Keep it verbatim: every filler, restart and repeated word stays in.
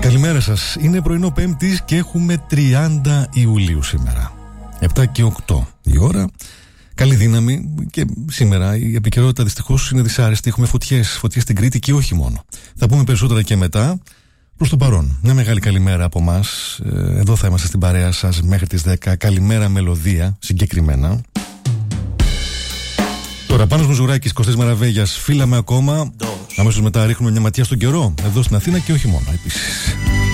Καλημέρα σας. Είναι πρωινό Πέμπτης και έχουμε τριάντα Ιουλίου σήμερα. επτά και οκτώ η ώρα. Καλή δύναμη και σήμερα η επικαιρότητα δυστυχώς είναι δυσάρεστη. Έχουμε φωτιές, φωτιές στην Κρήτη και όχι μόνο. Θα πούμε περισσότερα και μετά. Προς το παρόν, μια μεγάλη καλημέρα από εμάς. Εδώ θα είμαστε στην παρέα σας μέχρι τις δέκα. Καλημέρα Μελωδία συγκεκριμένα. Τώρα Πάνος Μουζουράκης, Κωστής Μαραβέγιας, φύλαμε ακόμα. Αμέσως μετά ρίχνουμε μια ματιά στον καιρό εδώ στην Αθήνα και όχι μόνο επίσης.